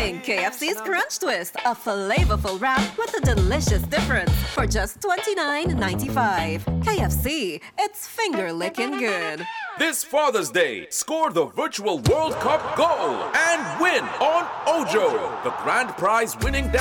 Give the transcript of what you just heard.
Introducing KFC's Crunch Twist, a flavorful wrap with a delicious difference for just $29.95. KFC, it's finger licking good. This Father's Day, score the virtual World Cup goal and win on Ojo, the grand prize winning